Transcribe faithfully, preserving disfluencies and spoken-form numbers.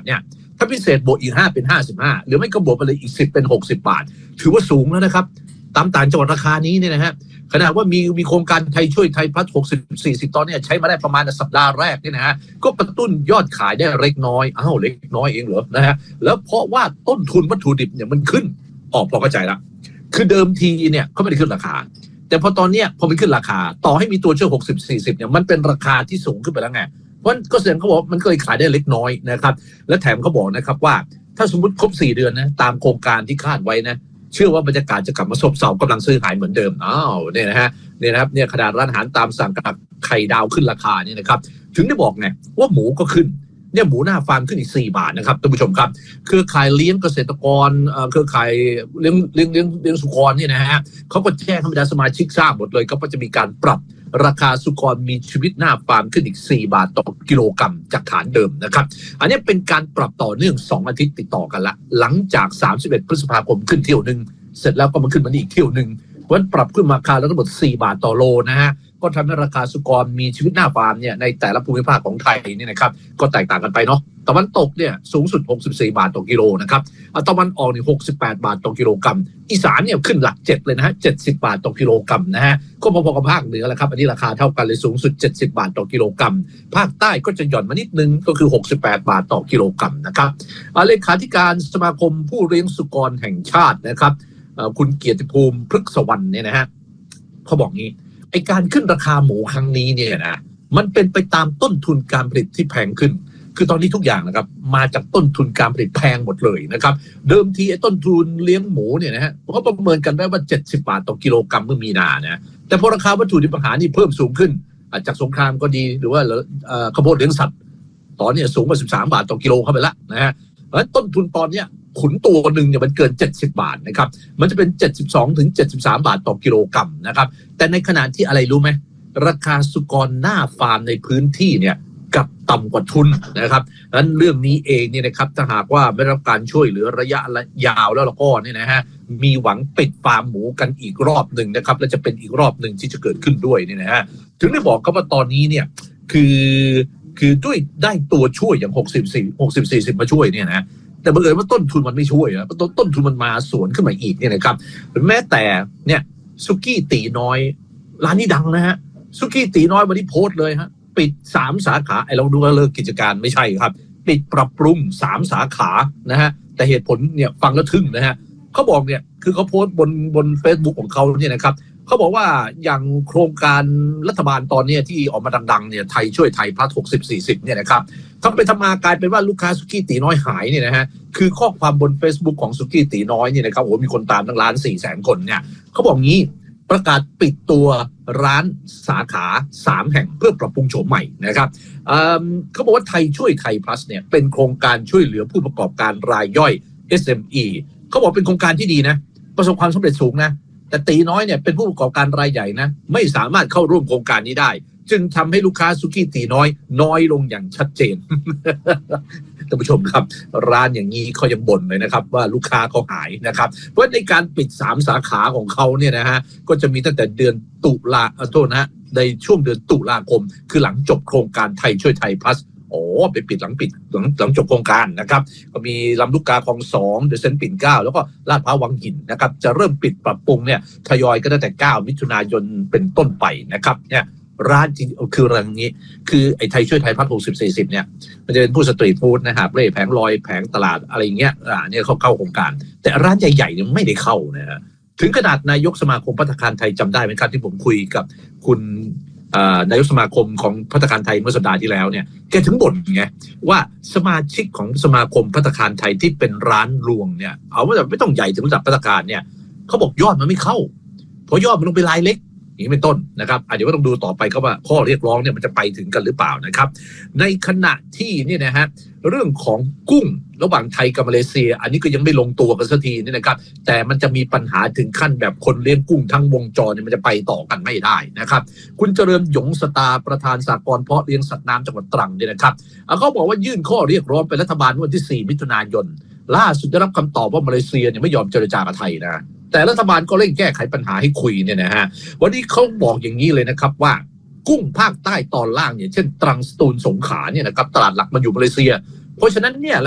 เนี่ยถ้าพิเศษบวกอีกห้าเป็นห้าสิบห้าหรือไม่ก็บวกไปเลยอีกสิบเป็นหกสิบบาทถือว่าสูงแล้วนะครับตามต่างจังหวัดราคานี้เนี่ยนะฮะขณะว่ามีมีโครงการไทยช่วยไทยพลัสหกสิบ สี่สิบตอนนี้ใช้มาได้ประมาณสัปดาห์แรกเนี่ยนะฮะก็กระตุ้นยอดขายได้เล็กน้อยอ้าวเล็กน้อยเองเหรอนะฮะแล้วเพราะว่าต้นทุนวัตถุดิบเนี่ยมันขึ้นออกพอเข้าใจละคือเดิมทีเนี่ยเขาไม่ได้ขึ้นราคาแต่พอตอนเนี้ยพอมันขึ้นราคาต่อให้มีตัวช่วยหกสิบ สี่สิบเนี่ยมันเป็นราคาที่สูงขึ้นไปแล้วไงเพราะก็แสดงเขาบอกมันก็เลยขายได้เล็กน้อยนะครับและแถมเขาบอกนะครับว่าถ้าสมมติครบสี่เดือนนะตามโครงการที่คาดไว้นะเชื่อว่าบรรยากาศจะกลับมาซบเซากำลังซื้อขายเหมือนเดิมอ้าวเนี่ยนะฮะเนี่ยนะครับเนี่ยขนาดร้านอาหารตามสั่งกับไข่ดาวขึ้นราคาเนี่ยนะครับถึงได้บอกไงว่าหมูก็ขึ้นเนี่ยหมูหน้าฟาร์มขึ้นอีกสี่บาทนะครับท่านผู้ชมครับเครือข่ายเลี้ยงเกษตรกรเครือข่ายเลี้ยงเลี้ยงเลี้ยงเลี้ยงสุกรเนี่ยนะฮะเขาก็แจ้งให้บรรดาสมาชิกทราบหมดเลยก็จะมีการปรับราคาสุกรมีชีวิตหน้าฟาร์มขึ้นอีกสี่บาทต่อกิโลกรัมจากฐานเดิมนะครับอันนี้เป็นการปรับต่อเนื่องสองอาทิตย์ติดต่อกันละหลังจากสามสิบเอ็ดพฤษภาคมขึ้นเที่ยวนึงเสร็จแล้วก็มาขึ้นมาอีกเที่ยวนึงวันปรับขึ้นมาราคาแล้วทั้งหมดสี่บาทต่อโลนะฮะก็ทำให้ราคาสุกรมีชีวิตหน้าฟาร์มเนี่ยในแต่ละภูมิภาคของไทยเนี่ยนะครับก็แตกต่างกันไปเนาะตะวันตกเนี่ยสูงสุดหกสิบสี่บาทต่อกิโลนะครับตะวันออกนี่หกสิบแปดบาทต่อกิโลกรัมอีสานเนี่ยขึ้นหลักเจ็ดเลยนะฮะเจ็ดสิบบาทต่อกิโลกรัมนะฮะก็พอๆกับภาคเหนือแหละครับอันนี้ราคาเท่ากันเลยสูงสุดเจ็ดสิบบาทต่อกิโลกรัมภาคใต้ก็จะหย่อนมานิดนึงก็คือหกสิบแปดบาทต่อกิโลกรัมนะครับเลขาธิการสมาคมผู้เลี้ยงสุกรแห่งชาตินะครับคุณเกียรติภูมิพฤกษวรรณเนี่ยนะฮะเขาบอกงี้ไอการขึ้นราคาหมูครั้งนี้เนี่ยนะมันเป็นไปตามต้นทุนการผลิตที่แพงขึ้นคือตอนนี้ทุกอย่างนะครับมาจากต้นทุนการผลิตแพงหมดเลยนะครับเดิมทีไอ้ต้นทุนเลี้ยงหมูเนี่ยนะฮะเขาประเมินกันได้ว่าเจ็ดสิบบาทต่อกิโลกรัมเมื่อมีนานะแต่พอราคาวัตถุดิบอาหารนี่เพิ่มสูงขึ้นจากสงครามก็ดีหรือว่าข้าวโพดเลี้ยงสัตว์ตอนนี้สูงกว่าสิบสามบาทต่อกิโลเข้าไปละนะฮะเพราะต้นทุนตอนเนี้ยขุนตัวหนึ่งเนี่ยมันเกินเจ็ดสิบบาทนะครับมันจะเป็นเจ็ดสิบสองถึงเจ็ดสิบสามบาทต่อกิโลกรัมนะครับแต่ในขณะที่อะไรรู้ไหมราคาสุกรหน้าฟาร์มในพื้นที่เนี่ยกับต่ำกว่าทุนนะครับนั้นเรื่องนี้เองเนี่ยนะครับถ้าหากว่าไม่รับการช่วยเหลือระยะยาวแล้วก็เนี่ยนะฮะมีหวังปิดฟาร์มหมูกันอีกรอบหนึ่งนะครับและจะเป็นอีกรอบหนึ่งที่จะเกิดขึ้นด้วยเนี่ยนะฮะถึงได้บอกครับว่าตอนนี้เนี่ยคือคือด้วยได้ตัวช่วยอย่างหกสิบ หกสิบ สี่สิบมาช่วยเนี่ยนะแต่บังเอิญว่าต้นทุนมันไม่ช่วยนะต้นต้นทุนมันมาสวนขึ้นมาอีกเนี่ยนะครับแม้แต่เนี่ยซุกี้ตีน้อยร้านนี้ดังนะฮะซุกี้ตีน้อยวันนี้โพสต์เลยฮะปิดสามสาขาไอ้เราดูว่าเลิกกิจการไม่ใช่ครับปิดปรับปรุงสามสาขานะฮะแต่เหตุผลเนี่ยฟังแล้วทึ่งนะฮะเขาบอกเนี่ยคือเขาโพสต์บนบน Facebook ของเขาเนี่ยนะครับเขาบอกว่าอย่างโครงการรัฐบาลตอนนี้ที่ออกมาดังๆเนี่ยไทยช่วยไทยพลัสหกสิบ สี่สิบเนี่ยนะครับทำไปทำมากลายเป็นว่าลูกค้าสุกี้ตีน้อยหายเนี่ยนะฮะคือข้อความบน Facebook ของสุกี้ตีน้อยเนี่ยนะครับโอ้มีคนตามตั้งล้านสี่แสนคนเนี่ยเขาบอกงี้ประกาศปิดตัวร้านสาขาสามแห่งเพื่อปรับปรุงโฉมใหม่นะครับเอ่อเขาบอกว่าไทยช่วยไทยพลัสเนี่ยเป็นโครงการช่วยเหลือผู้ประกอบการรายย่อย เอส เอ็ม อี เขาบอกเป็นโครงการที่ดีนะประสบความสำเร็จสูงนะแต่ตีน้อยเนี่ยเป็นผู้ประกอบการรายใหญ่นะไม่สามารถเข้าร่วมโครงการนี้ได้จึงทำให้ลูกค้าสุกี้ตีน้อยน้อยลงอย่างชัดเจน ท่านผู้ชมครับร้านอย่างนี้เขายังบ่นเลยนะครับว่าลูกค้าเขาหายนะครับเพราะในการปิดสามสาขาของเขาเนี่ยนะฮะก็จะมีตั้งแต่เดือนตุลาโทษนะฮะในช่วงเดือนตุลาคมคือหลังจบโครงการไทยช่วยไทยพลัสโอ้ไปปิดหลังปิดหลังหลังจบโครงการนะครับก็มีลำลูกกาคลองสองเดอะเซนต์ปิ่นเกล้าแล้วก็ลาดพร้าววังหินนะครับจะเริ่มปิดปรับปรุงเนี่ยทยอยก็ตั้งแต่เก้ามิถุนายนเป็นต้นไปนะครับเนี่ยร้านจริงคืออะไรงี้คือไอ้ไทยช่วยไทยพัฒน์หกสิบ สี่สิบเนี่ยมันจะเป็นผู้สตรีทฟู้ดนะครับเร่แผงลอยแผงตลาดอะไรอย่างเงี้ยอ่าเนี่ยเขาเข้าโครงการแต่ร้านใหญ่ๆเนี่ยไม่ได้เข้านะฮะถึงขนาดนายกสมาคมภัตตาคารไทยจำได้ไหมครับที่ผมคุยกับคุณนายกสมาคมของภัตตาคารไทยเมื่อสัปดาห์ที่แล้วเนี่ยแกถึงบ่นไงว่าสมาชิกของสมาคมภัตตาคารไทยที่เป็นร้านรวงเนี่ยเอาว่าแบบไม่ต้องใหญ่ถึงระดับภัตตาคารเนี่ยเขาบอกยอดมันไม่เข้าเพราะยอดมันลงไปรายเล็กนี้เป็นต้นนะครับเดี๋ยวก็ต้องดูต่อไปครับว่าข้อเรียกร้องเนี่ยมันจะไปถึงกันหรือเปล่านะครับในขณะที่เนี่ยนะฮะเรื่องของกุ้งระหว่างไทยกับมาเลเซียอันนี้ก็ยังไม่ลงตัวกันสักทีนี่นะครับแต่มันจะมีปัญหาถึงขั้นแบบคนเลี้ยงกุ้งทั้งวงจรเนี่ยมันจะไปต่อกันไม่ได้นะครับคุณเจริญหยงสตาประธานสหกรณ์เพาะเลี้ยงสัตว์น้ำจังหวัดตรังเนี่ยนะครับเขาบอกว่ายื่นข้อเรียกร้องไปรัฐบาลวันที่สี่มิถุนายนล่าสุดได้รับคำตอบว่ามาเลเซียเนี่ยไม่ยอมเจรจากับไทยนะแต่รัฐบาลก็เร่งแก้ไขปัญหาให้คุยเนี่ยนะฮะวันนี้เขาบอกอย่างนี้เลยนะครับว่ากุ้งภาคใต้ตอนล่างเนี่ยเช่นตรังสตูลสงขลาเนี่ยนะครับตลาดหลักมันอยู่มาเลเซียเพราะฉะนั้นเนี่ย